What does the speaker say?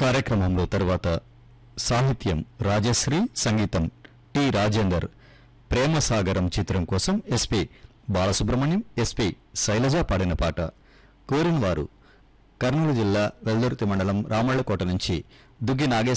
కార్యక్రమంలో తరువాత సాహిత్యం రాజశ్రీ, సంగీతం టి రాజేందర్. ప్రేమసాగరం చిత్రం కోసం ఎస్పి బాలసుబ్రహ్మణ్యం, ఎస్పి శైలజ పాడిన పాట. కోరినవారు కర్నూలు జిల్లా వెల్దుర్తి మండలం రామళ్లకోట నుంచి దుగ్గి నాగేశ్వర